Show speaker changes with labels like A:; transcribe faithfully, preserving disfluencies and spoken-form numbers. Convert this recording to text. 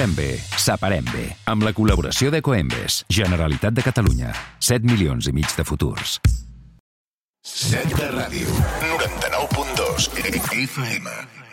A: Esmorzem bé, saparem bé. Amb la col·laboració de Coembes, Generalitat de Catalunya. set milions i mig de futurs.
B: set de ràdio, noranta-nou punt dos F M.